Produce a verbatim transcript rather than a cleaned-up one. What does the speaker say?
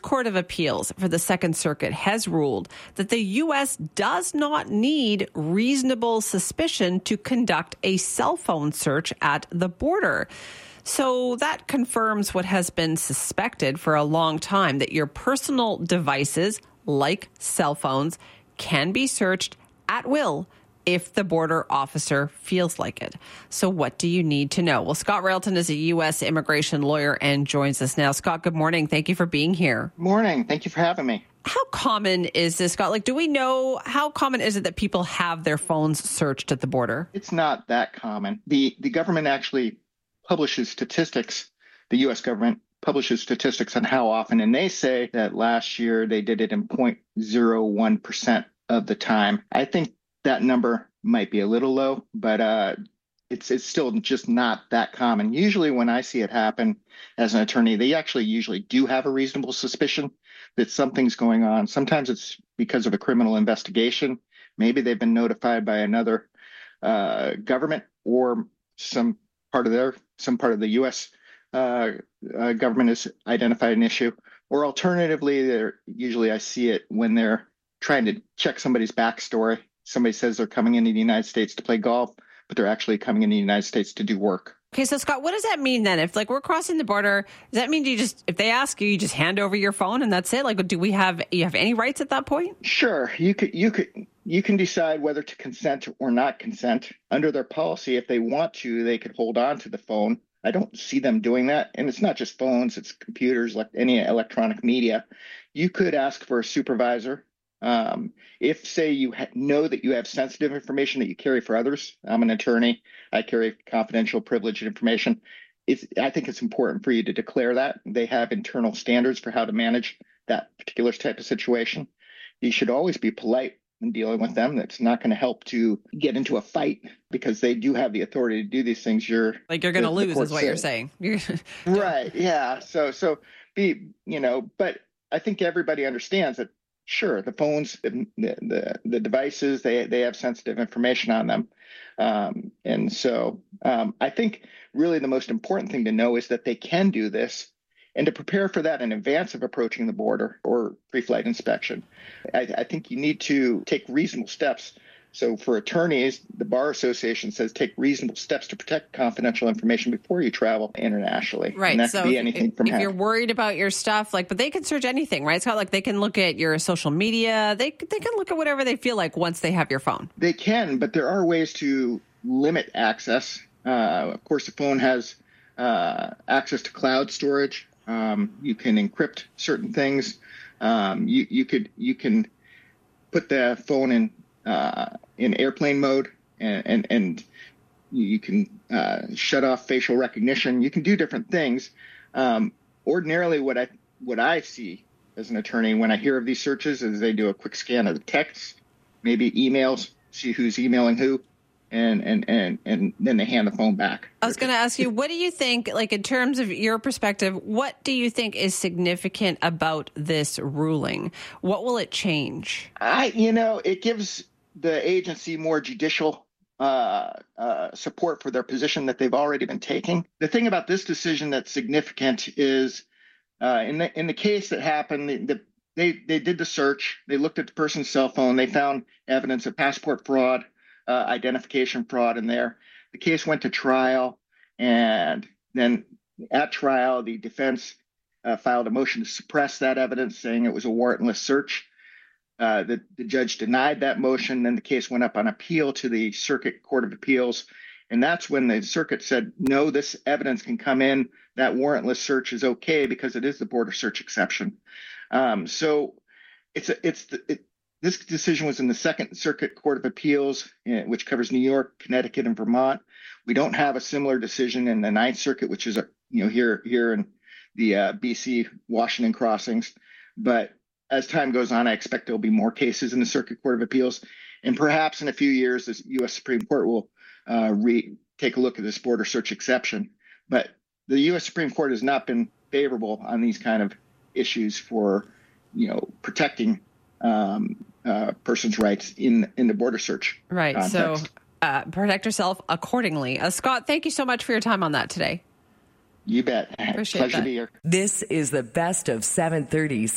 Court of Appeals for the Second Circuit has ruled that the U S does not need reasonable suspicion to conduct a cell phone search at the border. So that confirms what has been suspected for a long time, that your personal devices, like cell phones, can be searched at will if the border officer feels like it. So what do you need to know? Well, Scott Railton is a U S immigration lawyer and joins us now. Scott, good morning. Thank you for being here. Morning. Thank you for having me. How common is this, Scott? Like, do we know, how common is it that people have their phones searched at the border? It's not that common. The, the government actually publishes statistics, the U S government publishes statistics on how often, and they say that last year they did it in zero point zero one percent of the time. I think that number might be a little low, but uh, it's it's still just not that common. Usually when I see it happen as an attorney, they actually usually do have a reasonable suspicion that something's going on. Sometimes it's because of a criminal investigation. Maybe they've been notified by another uh, government or some part of their some part of the U S uh, uh, government has identified an issue. Or alternatively, they're usually I see it when they're trying to check somebody's backstory. Somebody says they're coming into the United States to play golf, but they're actually coming into the United States to do work. Okay, so Scott, what does that mean then? If like we're crossing the border, does that mean you just, if they ask you, you just hand over your phone and that's it? Like, do we have, you have any rights at that point? Sure. You could, you could, you can decide whether to consent or not consent. Under their policy, if they want to, they could hold on to the phone. I don't see them doing that. And it's not just phones, it's computers, like any electronic media. You could ask for a supervisor. Um, if, say, you ha- know that you have sensitive information that you carry for others, I'm an attorney, I carry confidential, privileged information. It's, I think it's important for you to declare that. They have internal standards for how to manage that particular type of situation. You should always be polite when dealing with them. That's not going to help to get into a fight because they do have the authority to do these things. You're like you're going to lose, is what you're saying. Right? Yeah. So, so be you know, but I think everybody understands that. Sure, the phones, the, the the devices, they they have sensitive information on them. Um, and so um, I think really the most important thing to know is that they can do this and to prepare for that in advance of approaching the border or pre-flight inspection. I, I think you need to take reasonable steps. So for attorneys, the Bar Association says take reasonable steps to protect confidential information before you travel internationally. Right. And that so could be if, anything if, from if you're worried about your stuff, like, but they can search anything, right? It's not like they can look at your social media. They they can look at whatever they feel like once they have your phone. They can, but there are ways to limit access. Uh, of course, the phone has uh, access to cloud storage. Um, you can encrypt certain things. Um, you you could you can put the phone in. Uh, in airplane mode, and and, and you can uh, shut off facial recognition. You can do different things. Um, ordinarily, what I what I see as an attorney when I hear of these searches is they do a quick scan of the texts, maybe emails, see who's emailing who, and and and and then they hand the phone back. I was going to ask you, what do you think, like in terms of your perspective, what do you think is significant about this ruling? What will it change? I, you know, it gives the agency more judicial uh, uh, support for their position that they've already been taking. The thing about this decision that's significant is uh, in the in the case that happened, the, the, they they did the search. They looked at the person's cell phone. They found evidence of passport fraud, uh, identification fraud in there. The case went to trial, and then at trial, the defense uh, filed a motion to suppress that evidence, saying it was a warrantless search. Uh, the, the judge denied that motion. Then the case went up on appeal to the Circuit Court of Appeals. And that's when the circuit said, no, this evidence can come in. That warrantless search is okay because it is the border search exception. Um, so it's a, it's the, it, this decision was in the Second Circuit Court of Appeals, which covers New York, Connecticut, and Vermont. We don't have a similar decision in the Ninth Circuit, which is a, you know here here in the uh, B C Washington crossings. But as time goes on, I expect there'll be more cases in the Circuit Court of Appeals. And perhaps in a few years, the U S Supreme Court will uh, re- take a look at this border search exception. But the U S Supreme Court has not been favorable on these kind of issues for, you know, protecting um, uh, persons' rights in, in the border search Right. context. So uh, protect yourself accordingly. Uh, Scott, thank you so much for your time on that today. You bet. Appreciate Pleasure that. to be here. This is the best of seven thirty.